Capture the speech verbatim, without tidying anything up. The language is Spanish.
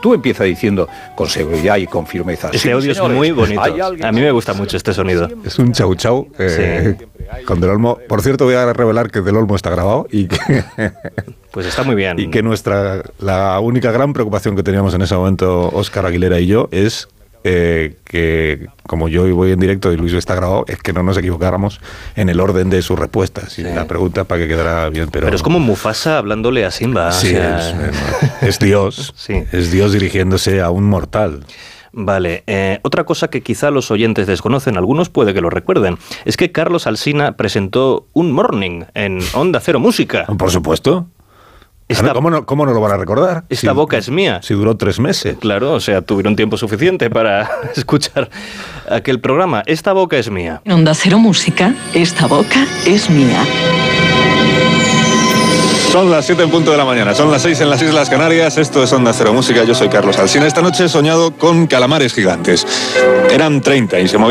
tú empiezas diciendo con seguridad y con firmeza. Este sí, audio señores, es muy bonito. A mí me gusta mucho este sonido. Es un chau chau eh, sí. Con Del Olmo. Por cierto, voy a revelar que Del Olmo está grabado y que... Pues está muy bien. Y que nuestra la única gran preocupación que teníamos en ese momento, Óscar Aguilera y yo, es eh, que, como yo voy en directo y Luis está grabado, es que no nos equivocáramos en el orden de sus respuestas y sí. la pregunta para que quedara bien. Pero, pero es como Mufasa hablándole a Simba. Sí, o sea, es, es Dios. Sí. Es Dios dirigiéndose a un mortal. Vale, eh, otra cosa que quizá los oyentes desconocen, algunos puede que lo recuerden, es que Carlos Alsina presentó un morning en Onda Cero Música. Por supuesto. Esta, ¿Cómo, no, ¿Cómo no lo van a recordar? Esta si, boca es mía. Si duró tres meses. Claro, o sea, tuvieron tiempo suficiente para escuchar aquel programa. Esta boca es mía. En Onda Cero Música, esta boca es mía. Son las siete en punto de la mañana, son las seis en las Islas Canarias, esto es Onda Cero Música, yo soy Carlos Alsina. Esta noche he soñado con calamares gigantes. Eran treinta y se movían.